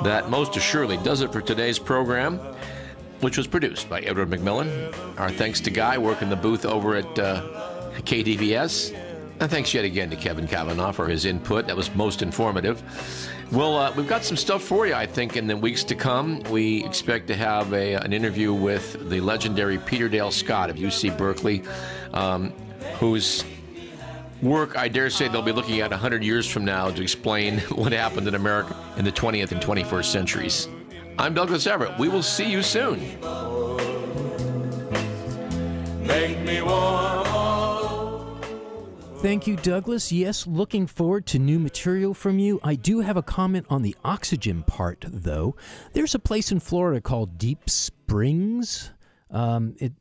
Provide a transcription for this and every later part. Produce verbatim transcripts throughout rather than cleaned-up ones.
That most assuredly does it for today's program, which was produced by Edward McMillan. Our thanks to Guy working the booth over at uh, K D V S. And thanks yet again to Kevin Kavanaugh for his input. That was most informative. Well, uh, we've got some stuff for you, I think, in the weeks to come. We expect to have a, an interview with the legendary Peter Dale Scott of U C Berkeley, um, whose work, I dare say, they'll be looking at one hundred years from now to explain what happened in America in the twentieth and twenty-first centuries. I'm Douglas Everett. We will see you soon. Make me warm. Thank you, Douglas. Yes, looking forward to new material from you. I do have a comment on the oxygen part, though. There's a place in Florida called Deep Springs. Um, it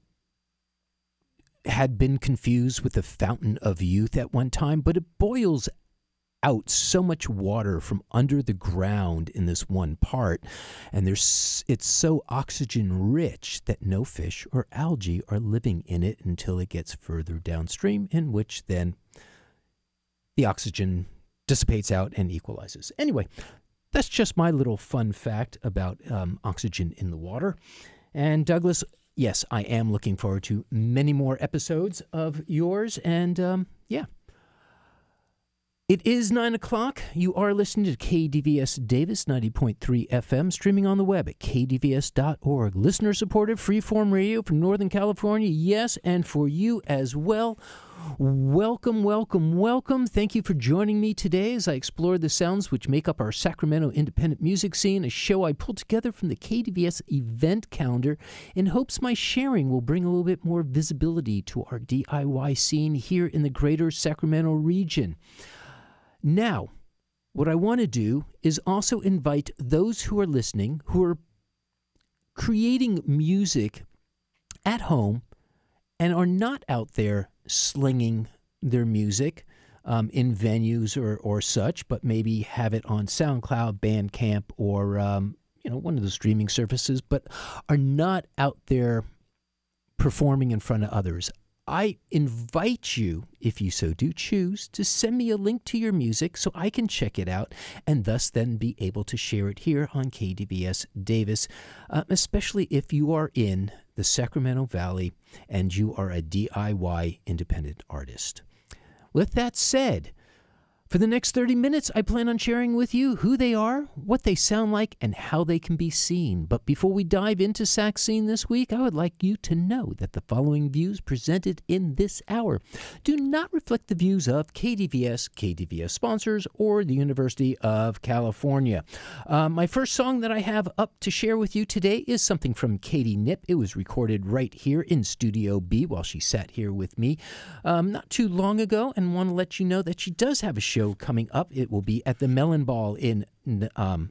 had been confused with the Fountain of Youth at one time, but it boils out so much water from under the ground in this one part, and there's it's so oxygen rich that no fish or algae are living in it until it gets further downstream, in which then the oxygen dissipates out and equalizes. Anyway, that's just my little fun fact about um, oxygen in the water. And Douglas, yes, I am looking forward to many more episodes of yours, and um, yeah. It is nine o'clock. You are listening to K D V S Davis ninety point three F M, streaming on the web at k d v s dot org. Listener-supported freeform radio from Northern California, yes, and for you as well. Welcome, welcome, welcome. Thank you for joining me today as I explore the sounds which make up our Sacramento independent music scene, a show I pulled together from the K D V S event calendar in hopes my sharing will bring a little bit more visibility to our D I Y scene here in the greater Sacramento region. Now, what I want to do is also invite those who are listening, who are creating music at home and are not out there slinging their music um, in venues or, or such, but maybe have it on SoundCloud, Bandcamp, or um, you know, one of the streaming services, but are not out there performing in front of others. I invite you, if you so do choose, to send me a link to your music so I can check it out and thus then be able to share it here on K D V S Davis, uh, especially if you are in the Sacramento Valley and you are a D I Y independent artist. With that said, for the next thirty minutes, I plan on sharing with you who they are, what they sound like, and how they can be seen. But before we dive into Sac Scene this week, I would like you to know that the following views presented in this hour do not reflect the views of K D V S, K D V S sponsors, or the University of California. Uh, my first song that I have up to share with you today is something from Katie Knipp. It was recorded right here in Studio B while she sat here with me um, not too long ago, and want to let you know that she does have a show coming up. It will be at the Mellon Ball in um,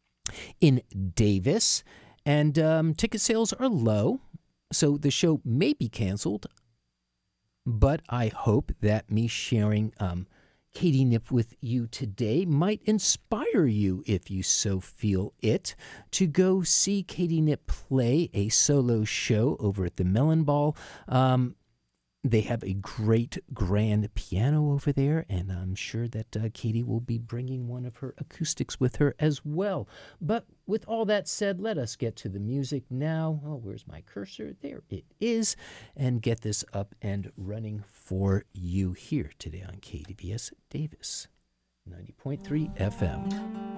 in Davis, and um, ticket sales are low, so the show may be canceled, but I hope that me sharing um, Katie Knipp with you today might inspire you, if you so feel it, to go see Katie Knipp play a solo show over at the Mellon Ball. Um, They have a great grand piano over there, and I'm sure that uh, Katie will be bringing one of her acoustics with her as well. But with all that said, let us get to the music now. Oh, where's my cursor? There it is. And get this up and running for you here today on K D V S Davis ninety point three F M.